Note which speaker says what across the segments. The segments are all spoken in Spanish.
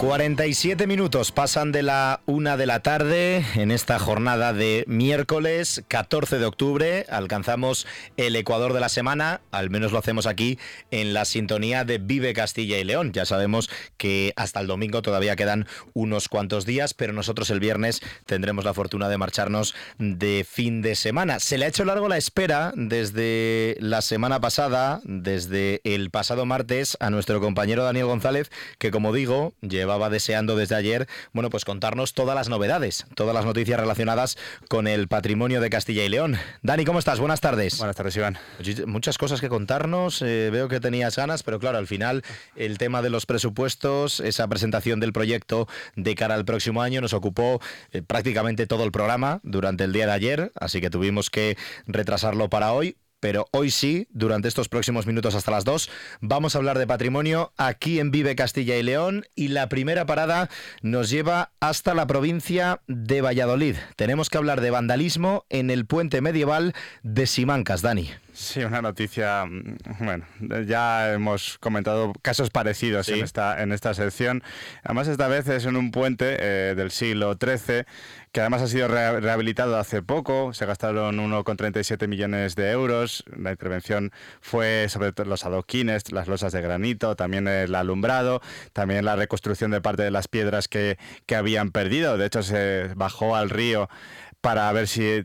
Speaker 1: 47 minutos pasan de la 1 de la tarde en esta jornada de miércoles 14 de octubre. Alcanzamos el Ecuador de la semana, al menos lo hacemos aquí en la sintonía de Vive Castilla y León. Ya sabemos que hasta el domingo todavía quedan unos cuantos días, pero nosotros el viernes tendremos la fortuna de marcharnos de fin de semana. Se le ha hecho largo la espera desde la semana pasada, desde el pasado martes, a nuestro compañero Daniel González, que como digo, llevaba deseando desde ayer, bueno, pues contarnos todas las novedades, todas las noticias relacionadas con el patrimonio de Castilla y León. Dani, ¿cómo estás? Buenas tardes.
Speaker 2: Buenas tardes, Iván.
Speaker 1: Muchas cosas que contarnos, veo que tenías ganas, pero claro, al final el tema de los presupuestos, esa presentación del proyecto de cara al próximo año nos ocupó prácticamente todo el programa durante el día de ayer, así que tuvimos que retrasarlo para hoy. Pero hoy sí, durante estos próximos minutos hasta las 2, vamos a hablar de patrimonio aquí en Vive Castilla y León, y la primera parada nos lleva hasta la provincia de Valladolid. Tenemos que hablar de vandalismo en el puente medieval de Simancas, Dani.
Speaker 2: Sí, una noticia, bueno, ya hemos comentado casos parecidos, ¿sí?, en esta sección. Además, esta vez es en un puente del siglo XIII, que además ha sido rehabilitado hace poco. Se gastaron 1,37 millones de euros. La intervención fue sobre todo los adoquines, las losas de granito, también el alumbrado, también la reconstrucción de parte de las piedras que habían perdido. De hecho, se bajó al río para ver si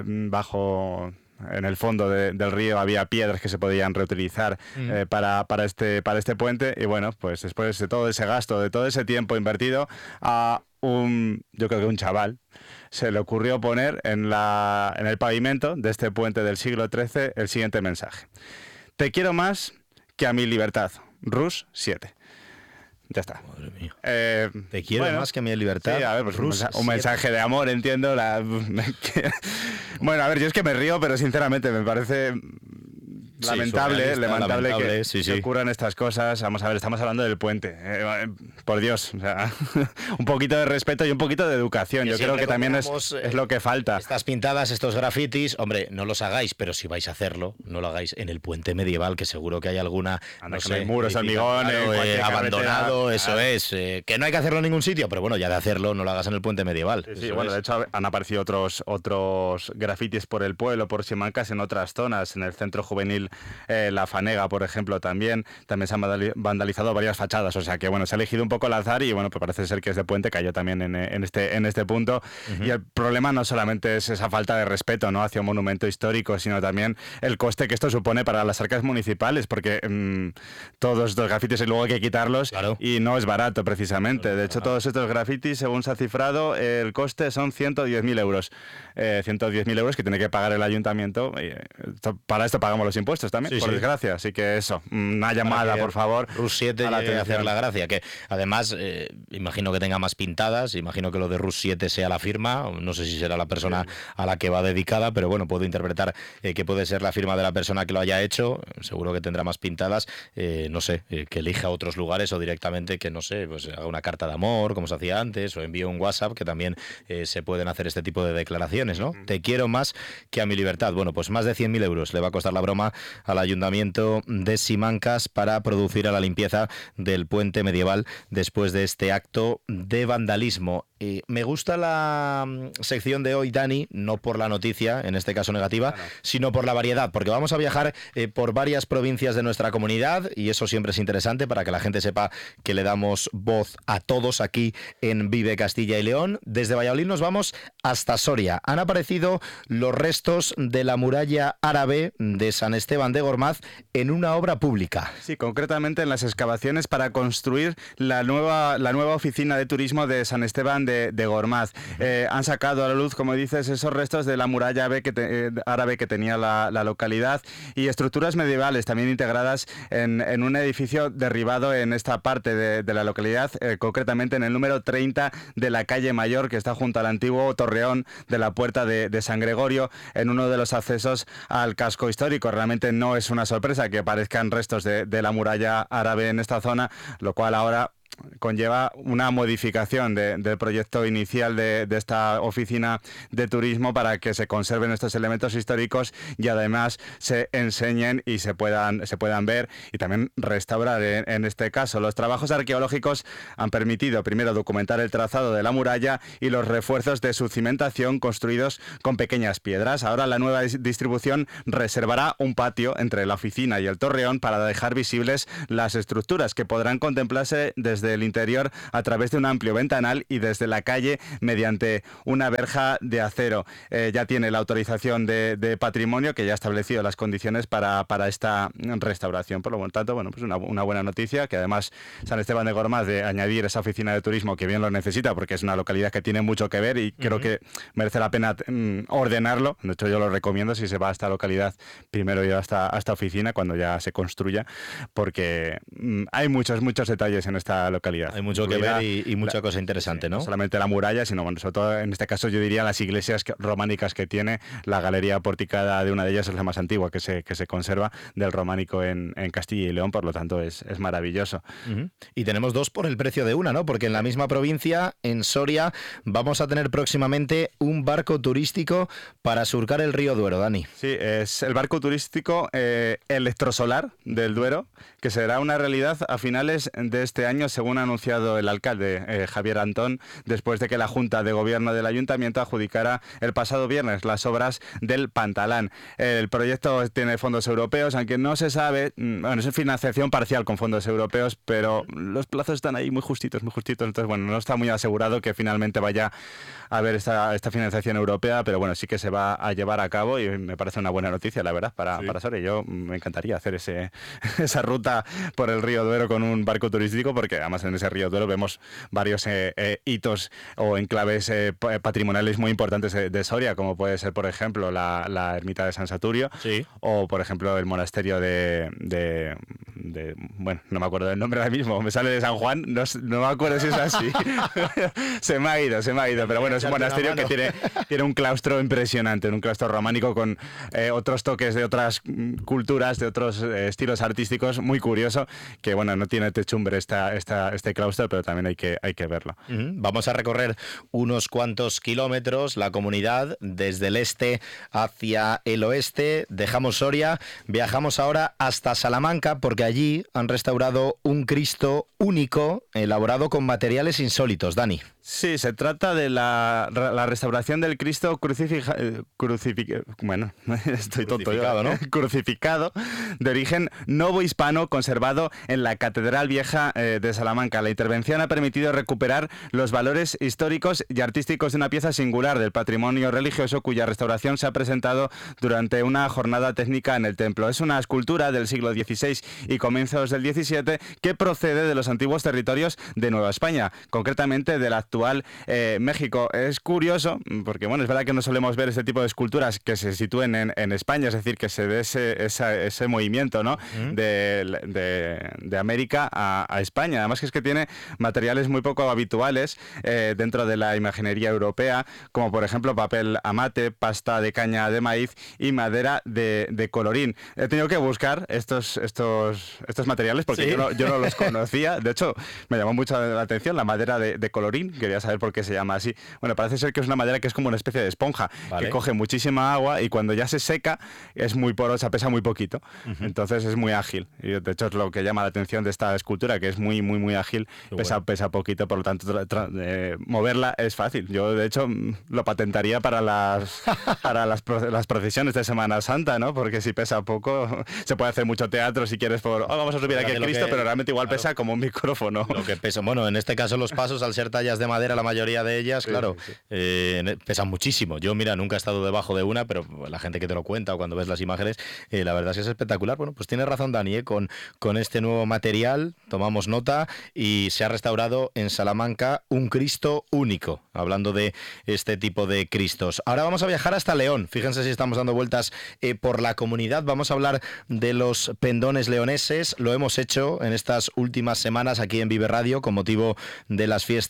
Speaker 2: en el fondo del río había piedras que se podían reutilizar para este puente. Y bueno, pues después de todo ese gasto, de todo ese tiempo invertido, yo creo que un chaval se le ocurrió poner en el pavimento de este puente del siglo XIII el siguiente mensaje: te quiero más que a mi libertad, Rus 7. Ya está.
Speaker 1: Madre mía. Te quiero más que a mi libertad.
Speaker 2: Sí, a ver, pues un mensaje de amor, entiendo. Bueno, a ver, yo es que me río, pero sinceramente me parece lamentable que ocurran estas cosas. Vamos a ver, estamos hablando del puente. Por Dios, o sea, un poquito de respeto y un poquito de educación. Yo creo que también es lo que falta.
Speaker 1: Estas pintadas, estos grafitis, hombre, no los hagáis, pero si vais a hacerlo, no lo hagáis en el puente medieval, que seguro que hay alguna,
Speaker 2: no sé, muros, hormigón,
Speaker 1: abandonado, eso es. Que no hay que hacerlo en ningún sitio, pero bueno, ya de hacerlo, no lo hagas en el puente medieval.
Speaker 2: Sí, bueno, de hecho han aparecido otros grafitis por el pueblo, por Simancas, en otras zonas, en el centro juvenil La Fanega, por ejemplo, también se han vandalizado varias fachadas, o sea que bueno, se ha elegido un poco al azar y bueno, pues parece ser que este puente cayó también en este punto. Y el problema no solamente es esa falta de respeto, ¿no?, hacia un monumento histórico, sino también el coste que esto supone para las arcas municipales, porque todos estos grafitis luego hay que quitarlos, claro, y no es barato precisamente. De hecho, todos estos grafitis, según se ha cifrado, el coste son 110.000 euros. 110.000 euros que tiene que pagar el ayuntamiento. Para esto pagamos los impuestos también, por desgracia. Así que eso, una llamada, por favor.
Speaker 1: Rus 7 llegue a hacer la gracia, que además imagino que tenga más pintadas, imagino que lo de Rus 7 sea la firma, no sé si será la persona a la que va dedicada, pero bueno, puedo interpretar que puede ser la firma de la persona que lo haya hecho, seguro que tendrá más pintadas, no sé, que elija otros lugares o directamente que, no sé, pues haga una carta de amor, como se hacía antes, o envíe un WhatsApp, que también se pueden hacer este tipo de declaraciones, ¿no? Te quiero más que a mi libertad. Bueno, pues más de 100.000 euros le va a costar la broma al ayuntamiento de Simancas para producir a la limpieza del puente medieval después de este acto de vandalismo. Me gusta la sección de hoy, Dani, no por la noticia, en este caso negativa, sino por la variedad, porque vamos a viajar por varias provincias de nuestra comunidad y eso siempre es interesante para que la gente sepa que le damos voz a todos aquí en Vive Castilla y León. Desde Valladolid nos vamos hasta Soria. Han aparecido los restos de la muralla árabe de San Esteban de Gormaz en una obra pública.
Speaker 2: Sí, concretamente en las excavaciones para construir la nueva oficina de turismo de San Esteban de Gormaz. Han sacado a la luz, como dices, esos restos de la muralla árabe que tenía la localidad y estructuras medievales también integradas en un edificio derribado en esta parte de la localidad, concretamente en el número 30 de la calle Mayor, que está junto al antiguo torreón de la Puerta de San Gregorio, en uno de los accesos al casco histórico. Realmente no es una sorpresa que aparezcan restos de la muralla árabe en esta zona, lo cual ahora conlleva una modificación del proyecto inicial de esta oficina de turismo para que se conserven estos elementos históricos y además se enseñen y se puedan ver y también restaurar. En este caso, los trabajos arqueológicos han permitido primero documentar el trazado de la muralla y los refuerzos de su cimentación construidos con pequeñas piedras. Ahora la nueva distribución reservará un patio entre la oficina y el torreón para dejar visibles las estructuras que podrán contemplarse desde el interior a través de un amplio ventanal y desde la calle mediante una verja de acero. Ya tiene la autorización de patrimonio, que ya ha establecido las condiciones para esta restauración. Por lo tanto, bueno, pues una buena noticia, que además San Esteban de Gormaz, de añadir esa oficina de turismo, que bien lo necesita, porque es una localidad que tiene mucho que ver y creo que merece la pena ordenarlo. De hecho, yo lo recomiendo si se va a esta localidad, primero ir a esta oficina cuando ya se construya, porque hay muchos detalles en esta localidad.
Speaker 1: Hay mucho que ver y mucha cosa interesante, ¿no?
Speaker 2: No solamente la muralla, sino, bueno, sobre todo en este caso yo diría las iglesias románicas que tiene. La galería porticada de una de ellas es la más antigua que se conserva del románico en Castilla y León, por lo tanto es maravilloso.
Speaker 1: Y tenemos dos por el precio de una, ¿no? Porque en la misma provincia, en Soria, vamos a tener próximamente un barco turístico para surcar el río Duero, Dani.
Speaker 2: Sí, es el barco turístico electrosolar del Duero, que será una realidad a finales de este año, según ha anunciado el alcalde Javier Antón, después de que la Junta de Gobierno del Ayuntamiento adjudicara el pasado viernes las obras del Pantalán. El proyecto tiene fondos europeos, aunque no se sabe, bueno, es financiación parcial con fondos europeos, pero los plazos están ahí muy justitos, entonces, bueno, no está muy asegurado que finalmente vaya a haber esta financiación europea, pero bueno, sí que se va a llevar a cabo y me parece una buena noticia, la verdad, para Soria. Yo me encantaría hacer esa ruta por el río Duero con un barco turístico, porque además en ese río Duero vemos varios hitos o enclaves patrimoniales muy importantes de Soria, como puede ser, por ejemplo, la ermita de San Saturio, o por ejemplo el monasterio bueno, no me acuerdo del nombre ahora mismo, me sale de San Juan, no me acuerdo si es así. se me ha ido, pero bueno, es un monasterio que tiene un claustro impresionante, un claustro románico con otros toques de otras culturas, de otros estilos artísticos, muy curioso, que bueno, no tiene techumbre este claustro, pero también hay que verlo.
Speaker 1: Vamos a recorrer unos cuantos kilómetros la comunidad desde el este hacia el oeste, dejamos Soria, viajamos ahora hasta Salamanca, porque allí han restaurado un Cristo único elaborado con materiales insólitos. Dani.
Speaker 2: Sí, se trata de la restauración del Cristo bueno, estoy tonto yo, ¿no? Crucificado, de origen novohispano, conservado en la Catedral Vieja de Salamanca. La intervención ha permitido recuperar los valores históricos y artísticos de una pieza singular del patrimonio religioso, cuya restauración se ha presentado durante una jornada técnica en el templo. Es una escultura del siglo XVI y comienzos del XVII que procede de los antiguos territorios de Nueva España, concretamente del actual México. Es curioso, porque bueno, es verdad que no solemos ver este tipo de esculturas que se sitúen en España, es decir, que se dé ese movimiento, ¿no? de América a España. Además que tiene materiales muy poco habituales dentro de la imaginería europea, como por ejemplo papel amate, pasta de caña de maíz y madera de colorín. He tenido que buscar estos materiales porque ¿sí? yo no los conocía. De hecho, me llamó mucho la atención la madera de colorín. Quería saber por qué se llama así. Bueno, parece ser que es una madera que es como una especie de esponja, que coge muchísima agua y cuando ya se seca es muy porosa, pesa muy poquito. Entonces es muy ágil. Y de hecho es lo que llama la atención de esta escultura, que es muy ágil, pesa poquito, por lo tanto moverla es fácil. Yo de hecho lo patentaría para las procesiones de Semana Santa, ¿no? Porque si pesa poco se puede hacer mucho teatro si quieres vamos a subir aquí a Cristo, pero realmente igual pesa como un micrófono.
Speaker 1: Lo que pesa, bueno, en este caso los pasos, al ser tallas de madera, la mayoría de ellas, claro, pesan muchísimo. Yo, mira, nunca he estado debajo de una, pero la gente que te lo cuenta o cuando ves las imágenes, la verdad es que es espectacular. Bueno, pues tienes razón, Dani, con este nuevo material, tomamos nota, y se ha restaurado en Salamanca un Cristo único, hablando de este tipo de Cristos. Ahora vamos a viajar hasta León. Fíjense si estamos dando vueltas por la comunidad. Vamos a hablar de los pendones leoneses. Lo hemos hecho en estas últimas semanas aquí en Vive Radio con motivo de las fiestas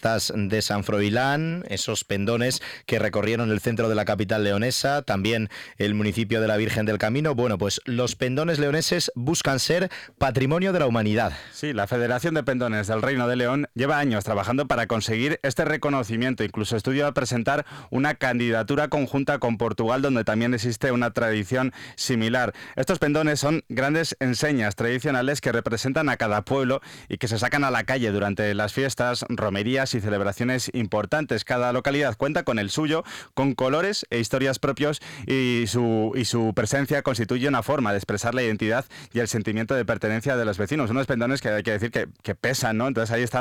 Speaker 1: de San Froilán, esos pendones que recorrieron el centro de la capital leonesa, también el municipio de la Virgen del Camino. Bueno, pues los pendones leoneses buscan ser patrimonio de la humanidad.
Speaker 2: Sí, la Federación de Pendones del Reino de León lleva años trabajando para conseguir este reconocimiento. Incluso estudia presentar una candidatura conjunta con Portugal, donde también existe una tradición similar. Estos pendones son grandes enseñas tradicionales que representan a cada pueblo y que se sacan a la calle durante las fiestas, romerías y celebraciones importantes. Cada localidad cuenta con el suyo, con colores e historias propios, y su presencia constituye una forma de expresar la identidad y el sentimiento de pertenencia de los vecinos. Unos pendones que hay que decir que pesan, ¿no? Entonces ahí está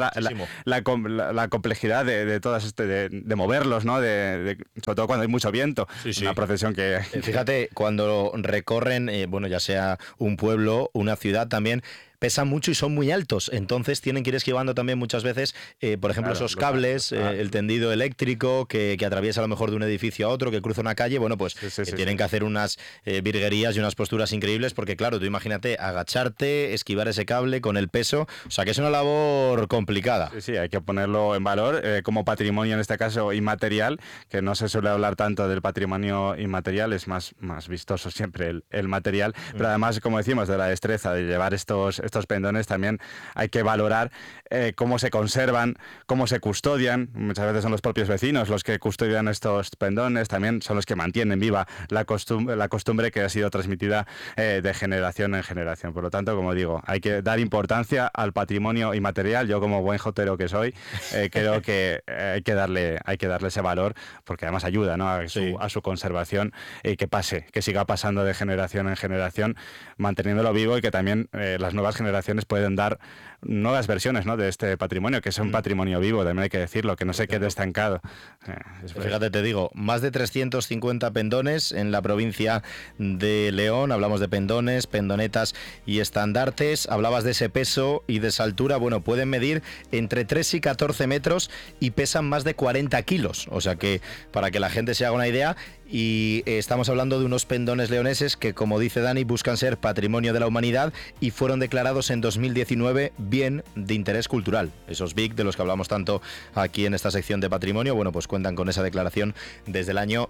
Speaker 2: la complejidad de todas de moverlos, ¿no? Sobre todo cuando hay mucho viento.
Speaker 1: Sí, sí.
Speaker 2: Una procesión que...
Speaker 1: Fíjate, cuando recorren, bueno, ya sea un pueblo, una ciudad también, pesan mucho y son muy altos, entonces tienen que ir esquivando también muchas veces, por ejemplo,
Speaker 2: Claro,
Speaker 1: esos cables, el tendido eléctrico que atraviesa a lo mejor de un edificio a otro, que cruza una calle. Bueno, pues tienen que hacer unas virguerías y unas posturas increíbles, porque claro, tú imagínate agacharte, esquivar ese cable con el peso, o sea que es una labor complicada.
Speaker 2: Sí, hay que ponerlo en valor como patrimonio, en este caso inmaterial, que no se suele hablar tanto del patrimonio inmaterial, es más vistoso siempre el material, pero además, como decimos, de la destreza de llevar estos pendones, también hay que valorar cómo se conservan, cómo se custodian. Muchas veces son los propios vecinos los que custodian estos pendones, también son los que mantienen viva la costumbre que ha sido transmitida de generación en generación. Por lo tanto, como digo, hay que dar importancia al patrimonio inmaterial. Yo, como buen jotero que soy, creo que hay que darle ese valor, porque además ayuda, ¿no? a su conservación, y que siga pasando de generación en generación, manteniéndolo vivo, y que también las nuevas generaciones pueden dar nuevas versiones, ¿no? de este patrimonio, que es un patrimonio vivo, también hay que decirlo, que no se quede estancado.
Speaker 1: Fíjate, te digo, más de 350 pendones en la provincia de León. Hablamos de pendones, pendonetas y estandartes. Hablabas de ese peso y de esa altura. Bueno, pueden medir entre 3 y 14 metros y pesan más de 40 kilos. O sea que, para que la gente se haga una idea, y estamos hablando de unos pendones leoneses que, como dice Dani, buscan ser patrimonio de la humanidad y fueron declarados en 2019 bien de interés cultural. Esos BIC de los que hablamos tanto aquí en esta sección de patrimonio, bueno, pues cuentan con esa declaración desde el año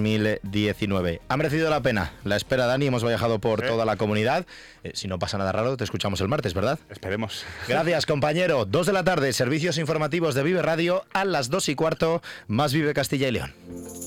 Speaker 1: 2019. Ha merecido la pena la espera, Dani. Hemos viajado por toda la comunidad. Si no pasa nada raro, te escuchamos el martes, ¿verdad?
Speaker 2: Esperemos.
Speaker 1: Gracias, compañero. 2 de la tarde, servicios informativos de Vive Radio. A las 2:15, más Vive Castilla y León.